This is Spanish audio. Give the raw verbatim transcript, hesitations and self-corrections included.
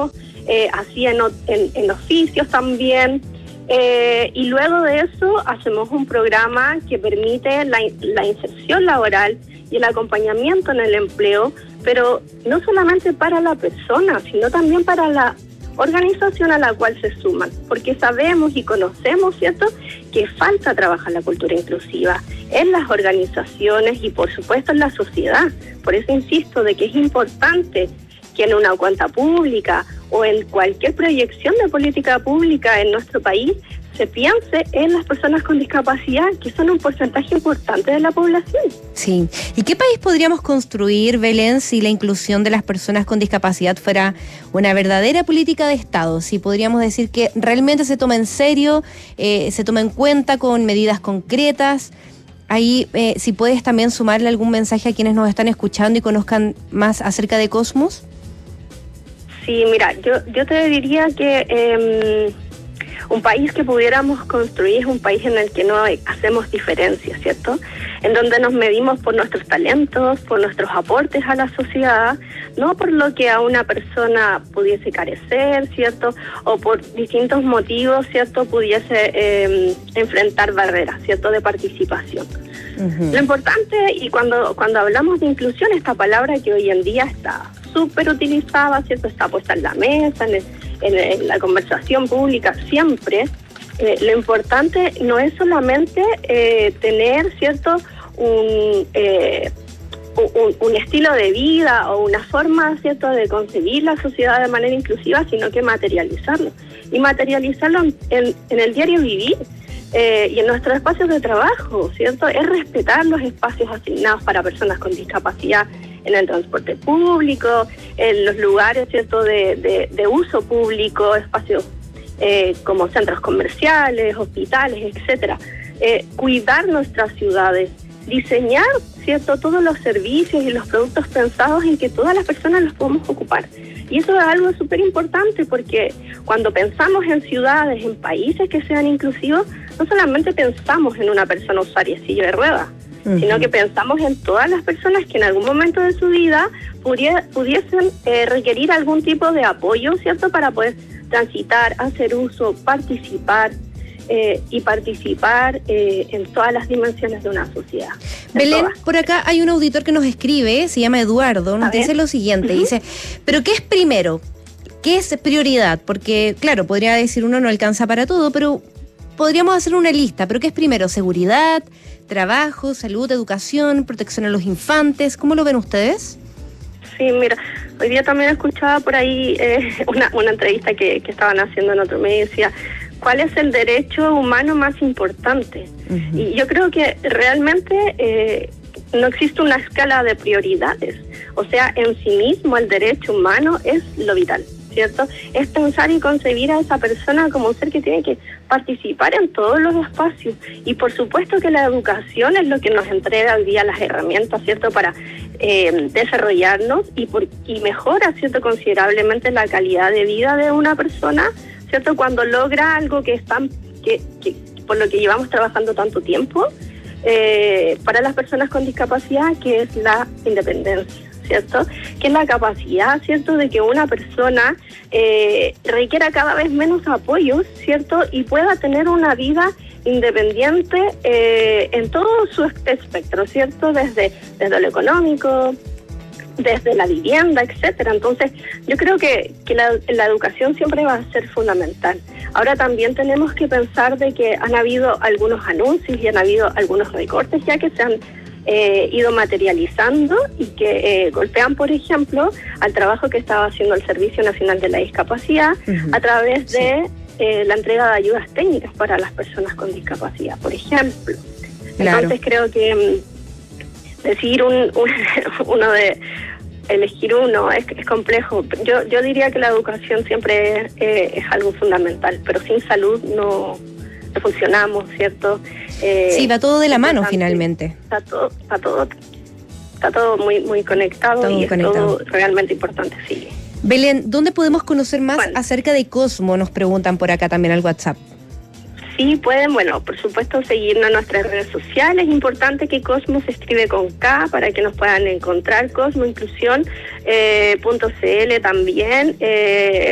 trabajamos eh, así en, en, en oficios también. Eh, y luego de eso hacemos un programa que permite la, la inserción laboral y el acompañamiento en el empleo, pero no solamente para la persona, sino también para la organización a la cual se suman, porque sabemos y conocemos, ¿cierto?, que falta trabajar la cultura inclusiva en las organizaciones y por supuesto en la sociedad. Por eso insisto de que es importante que en una cuenta pública o en cualquier proyección de política pública en nuestro país se piense en las personas con discapacidad, que son un porcentaje importante de la población. Sí. ¿Y qué país podríamos construir, Belén, si la inclusión de las personas con discapacidad fuera una verdadera política de Estado? Si podríamos decir que realmente se toma en serio, eh, se toma en cuenta con medidas concretas. Ahí, eh, si puedes también sumarle algún mensaje a quienes nos están escuchando y conozcan más acerca de Cosmos. Sí, mira, yo, yo te diría que eh, un país que pudiéramos construir es un país en el que no hay, hacemos diferencias, ¿cierto? En donde nos medimos por nuestros talentos, por nuestros aportes a la sociedad, no por lo que a una persona pudiese carecer, ¿cierto? O por distintos motivos, ¿cierto? Pudiese eh, enfrentar barreras, ¿cierto? De participación. Uh-huh. Lo importante, y cuando, cuando hablamos de inclusión, esta palabra que hoy en día está súper utilizada, ¿cierto? Está puesta en la mesa, en, el, en, en la conversación pública, siempre. Eh, lo importante no es solamente eh, tener, ¿cierto?, un, eh, un, un estilo de vida o una forma, ¿cierto?, de concebir la sociedad de manera inclusiva, sino que materializarlo. Y materializarlo en, en el diario vivir. Eh, y en nuestros espacios de trabajo, ¿cierto? Es respetar los espacios asignados para personas con discapacidad en el transporte público, en los lugares, ¿cierto?, de, de, de uso público, espacios eh, como centros comerciales, hospitales, etcétera. Eh, cuidar nuestras ciudades, diseñar, ¿cierto?, todos los servicios y los productos pensados en que todas las personas los podemos ocupar. Y eso es algo súper importante porque cuando pensamos en ciudades, en países que sean inclusivos, no solamente pensamos en una persona usuaria de silla de ruedas, uh-huh, sino que pensamos en todas las personas que en algún momento de su vida pudiera, pudiesen eh, requerir algún tipo de apoyo, ¿cierto?, para poder transitar, hacer uso, participar. Eh, y participar eh, en todas las dimensiones de una sociedad. Belén, por acá hay un auditor que nos escribe, se llama Eduardo, nos dice lo siguiente, uh-huh, dice, ¿pero qué es primero? ¿Qué es prioridad? Porque, claro, podría decir uno no alcanza para todo, pero podríamos hacer una lista, ¿pero qué es primero? ¿Seguridad, trabajo, salud, educación, protección a los infantes? ¿Cómo lo ven ustedes? Sí, mira, hoy día también escuchaba por ahí eh, una, una entrevista que, que estaban haciendo en otro medio y decía, ¿cuál es el derecho humano más importante? Uh-huh. Y yo creo que realmente eh, no existe una escala de prioridades. O sea, en sí mismo el derecho humano es lo vital, ¿cierto? Es pensar y concebir a esa persona como un ser que tiene que participar en todos los espacios. Y por supuesto que la educación es lo que nos entrega hoy día las herramientas, ¿cierto?, para eh, desarrollarnos y, por, y mejora, ¿cierto?, considerablemente la calidad de vida de una persona, ¿cierto?, cuando logra algo que es tan, que, que por lo que llevamos trabajando tanto tiempo eh, para las personas con discapacidad, que es la independencia, ¿cierto?, que es la capacidad, ¿cierto?, de que una persona eh, requiera cada vez menos apoyos, ¿cierto?, y pueda tener una vida independiente eh, en todo su espectro, ¿cierto?, desde, desde lo económico, desde la vivienda, etcétera. Entonces, yo creo que, que la, la educación siempre va a ser fundamental. Ahora también tenemos que pensar de que han habido algunos anuncios y han habido algunos recortes ya que se han eh, ido materializando y que eh, golpean, por ejemplo, al trabajo que estaba haciendo el Servicio Nacional de la Discapacidad uh-huh, a través de sí. eh, la entrega de ayudas técnicas para las personas con discapacidad, por ejemplo. Claro. Entonces, creo que decidir un, un uno de elegir uno es, es complejo. Yo yo diría que la educación siempre eh, es algo fundamental, pero sin salud no, no funcionamos, ¿cierto? Eh, sí, va todo de la mano finalmente. Está todo, está todo, está todo muy muy conectado todo y conectado. Es todo realmente importante, sí. Belén, ¿dónde podemos conocer más bueno. acerca de Cosmo? Nos preguntan por acá también al WhatsApp. Sí, pueden, bueno, por supuesto, seguirnos en nuestras redes sociales. Es importante que Cosmo se escribe con K para que nos puedan encontrar. Cosmo Inclusión eh, punto c l también. Eh,